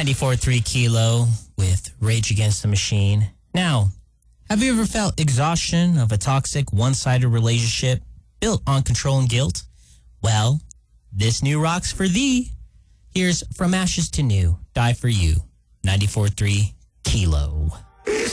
94.3 Kilo with Rage Against the Machine. Now, have you ever felt exhaustion of a toxic, one-sided relationship built on control and guilt? Well, this new rocks for thee. Here's From Ashes to New, Die For You, 94.3 Kilo.